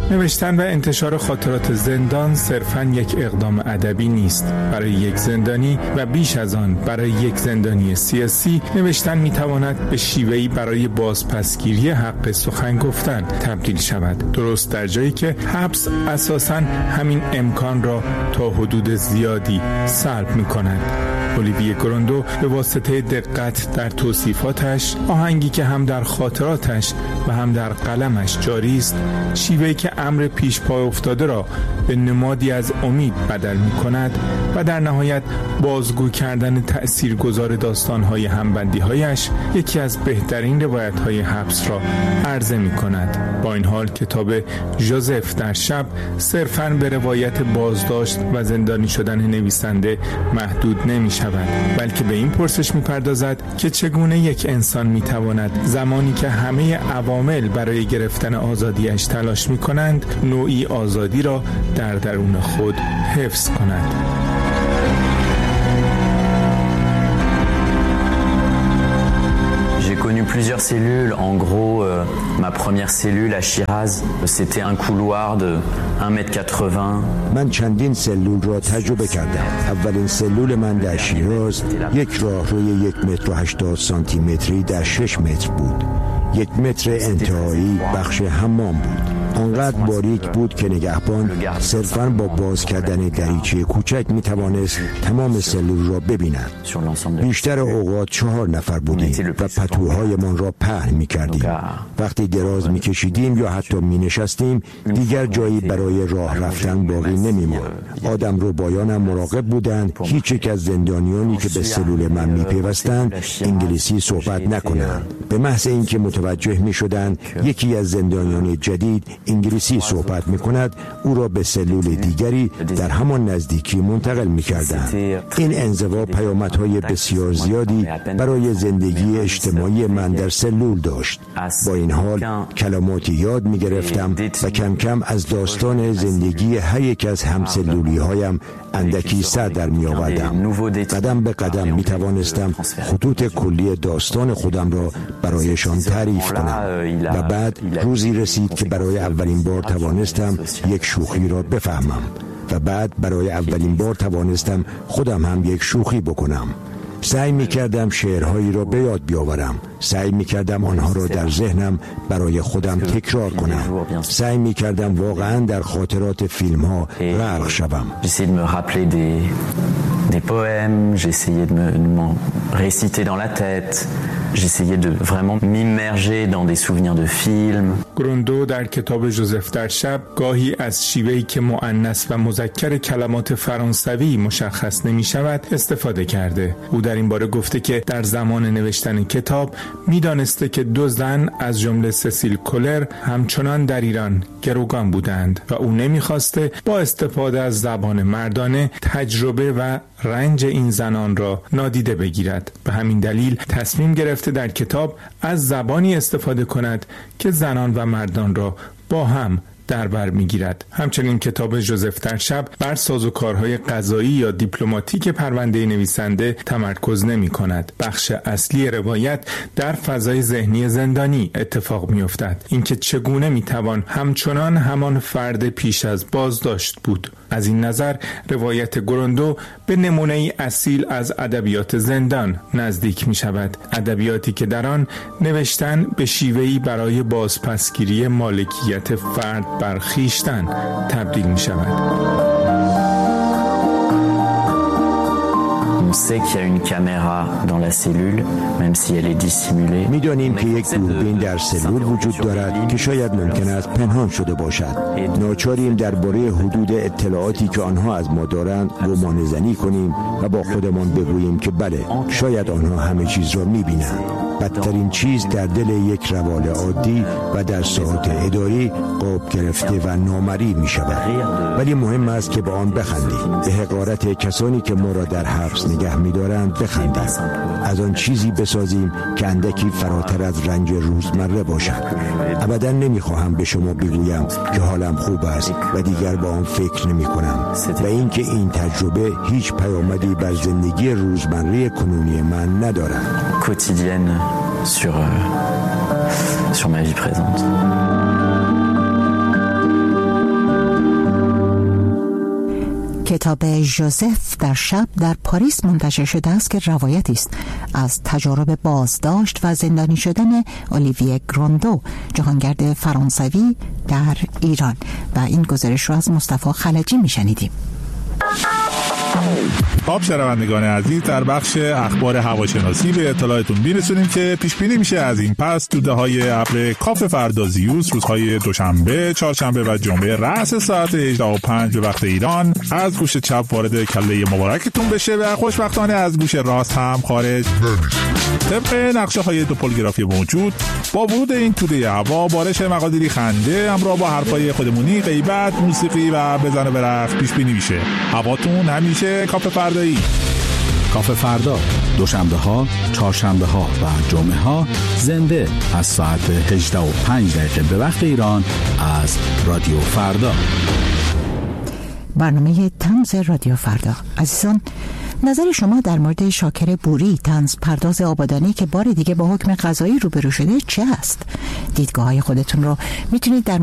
نوشتن و انتشار خاطرات زندان صرفاً یک اقدام ادبی نیست. برای یک زندانی و بیش از آن برای یک زندانی سیاسی، نوشتن میتواند به شیوهی برای بازپسگیری حق سخن گفتن تبدیل شود. درست در جایی که حبس اساساً همین امکان را تا حدود زیادی سلب میکند. اولیویه گروندو به واسطه دقت در توصیفاتش، آهنگی که هم در خاطراتش و هم در قلمش جاری است، شیوهی که امر پیش پا افتاده را به نمادی از امید بدل می کند و در نهایت بازگو کردن تأثیرگذار داستان‌های همبندی‌هایش یکی از بهترین روایت‌های حبس را عرضه می کند. با این حال کتاب ژوزف در شب صرفاً به روایت بازداشت و زندانی شدن نویسنده محدود نمی شود، بلکه به این پرسش می پردازد که چگونه یک انسان می تواند زمانی که همه عوامل برای گرفتن آزادیش تلاش می کنند، نوعی آزادی را در درون خود حفظ کند. J'ai connu plusieurs cellules. En gros, ma première cellule à Shiraz, c'était un couloir de 1,80 m. من چندین سلول را تجربه کردم. اولین سلول من در شیراز یک راهروی 1,80 سانتی در 6 متر بود. 1 متر انتهایی بخش حمام بود. آنقدر باریک بود که نگهبان صرفاً با باز کردن دریچه کوچک می توانست تمام سلول را ببیند. بیشتر اوقات 4 نفر بودیم و پتوهای من را پهن می کردیم. وقتی دراز می کشیدیم یا حتی می نشستیم، دیگر جایی برای راه رفتن باقی نمی ماند. آدم رو بایانم مراقب بودند هیچ یک از زندانیانی که به سلول من می پیوستند انگلیسی صحبت نکنند. به محض اینکه متوجه می شدند یکی از زندانیان جدید انگلیسی صحبت می کند، او را به سلول دیگری در همان نزدیکی منتقل می کردند. این انزوا پیامدهای بسیار زیادی برای زندگی اجتماعی من در سلول داشت. با این حال کلماتی یاد می گرفتم و کم کم از داستان زندگی هر یک از همسلولی هایم اندکی سر در می آوردم. قدم به قدم می توانستم خطوط کلی داستان خودم را برایشان تعریف کنم و بعد روزی رسید که برای اولین بار توانستم یک شوخی را بفهمم و بعد برای اولین بار توانستم خودم هم یک شوخی بکنم. سعی می‌کردم شعرهایی را به یاد بیاورم. سعی می‌کردم آنها را در ذهنم برای خودم تکرار کنم. سعی می‌کردم واقعاً در خاطرات فیلم‌ها غرق شوم. Des poèmes, j'essayais de m'en réciter dans la tête, j'essayais de vraiment m'immerger dans des souvenirs de films. گروندو در کتاب ژوزف در شب گاهی از شیوهی که مؤنث و مذکر کلمات فرانسوی مشخص نمی شود استفاده کرده. او در این باره گفته که در زمان نوشتن کتاب می دانسته که 2 زن از جمله سسیل کولر همچنان در ایران گروگان بودند و او نمی خواسته با استفاده از زبان مردانه تجربه و رنج این زنان را نادیده بگیرد. به همین دلیل تصمیم گرفته در کتاب از زبانی استفاده کند که زنان و مردان را با هم در بر میگیرد. همچنین کتاب ژوزف در شب بر سازوکارهای قضایی یا دیپلماتیک پرونده نویسنده تمرکز نمی کند. بخش اصلی روایت در فضای ذهنی زندانی اتفاق می افتد. اینکه چگونه می توان همچنان همان فرد پیش از بازداشت بود. از این نظر روایت گروندو به نمونه‌ای اصیل از ادبیات زندان نزدیک می شود. ادبیاتی که در آن نوشتن به شیوهی برای بازپسگیری مالکیت فرد بر خویشتن تبدیل می شود. On sait qu'il y a une caméra dans la cellule, même si elle est dissimulée. می‌دانیم که یک دوربین در سلول وجود دارد که شاید ممکن است پنهان شده باشد. ناچاریم درباره حدود اطلاعاتی که آنها از ما دارند گمانه‌زنی کنیم و با خودمان بگوییم که بله، شاید آنها همه چیز را می‌بینند. بدترین چیز در دل یک روال عادی و در ساعات اداری قاب گرفته و نامری می‌شود. ولی مهم است که به آن بخندیم. به حقارت کسانی که ما را در حبس نگه می‌دارند بخندیم. از آن چیزی بسازیم که اندکی فراتر از رنج روزمره باشد. ابدا نمی‌خواهم به شما بگویم که حالم خوب است و دیگر با آن فکر نمی‌کنم و اینکه این تجربه هیچ پیامدی بر زندگی روزمره کنونی من ندارد. Quotidienne sur ma vie présente. کتاب ژوزف در شب در پاریس منتشر شده است که روایتی است از تجارب بازداشت و زندانی شدن اولیویه گراندو، جهانگرد فرانسوی در ایران، و این گزارش را از مصطفی خلجی میشنیدیم. خب شنوندگان عزیز، در بخش اخبار هواشناسی به اطلاعتون میرسونیم که پیش بینی میشه از این پس دوده‌های ابر کاف فردازیوس روزهای دوشنبه، چهارشنبه و جمعه رأس ساعت 18:05 به وقت ایران از گوش چپ وارد کله مبارکتون بشه و خوشبختانه از گوش راست هم خارج نمیشه. طبق نقشه‌های دوپولگرافی موجود، با ورود این توده هوا بارش مقادیری خنده همراه با حرفای خودمونی، غیبت، موسیقی و بزن و برقص پیش بینی میشه. هواتون همیشه کاف فردایی. کاف فردا دوشنبه ها، چهارشنبه ها و جمعه ها زنده از ساعت 18:05 به وقت ایران از رادیو فردا. برنامه طنز رادیو فردا. عزیزان، نظر شما در مورد شاکر بوری، طنز پرداز آبادانی که بار دیگه با حکم قضایی روبرو شده چه است؟ دیدگاه‌های خودتون رو میتونید در